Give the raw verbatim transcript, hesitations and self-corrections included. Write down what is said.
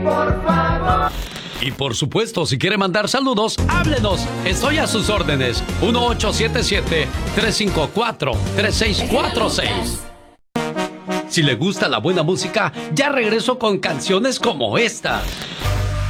por favor. Y por supuesto, si quiere mandar saludos, háblenos. Estoy a sus órdenes. uno ocho siete siete, tres cinco cuatro, tres seis cuatro seis. Si le gusta la buena música, ya regreso con canciones como esta.